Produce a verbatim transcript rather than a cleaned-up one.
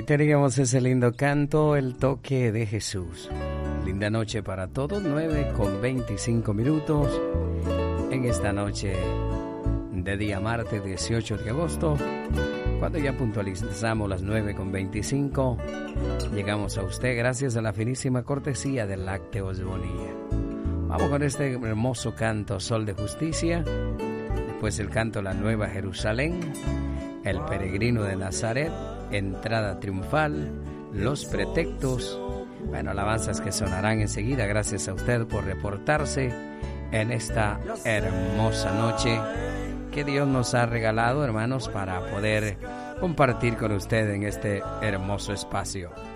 Hoy teníamos ese lindo canto, El Toque de Jesús. Linda noche para todos, nueve con veinticinco minutos. En esta noche de día martes dieciocho de agosto, cuando ya puntualizamos las nueve con veinticinco, llegamos a usted gracias a la finísima cortesía de Lácteos Bonilla. Vamos con este hermoso canto, Sol de Justicia. Después el canto La Nueva Jerusalén, El Peregrino de Nazaret, Entrada Triunfal, Los Pretextos. Bueno, alabanzas que sonarán enseguida. Gracias a usted por reportarse en esta hermosa noche que Dios nos ha regalado, hermanos, para poder compartir con usted en este hermoso espacio.